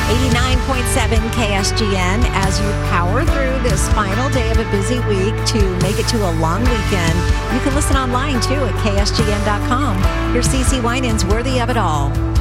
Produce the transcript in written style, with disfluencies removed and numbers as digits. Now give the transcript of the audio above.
89.7 KSGN as you power through this final day of a busy week to make it to a long weekend. You can listen online too at ksgn.com. Here's CeCe Winans, Worthy of It All.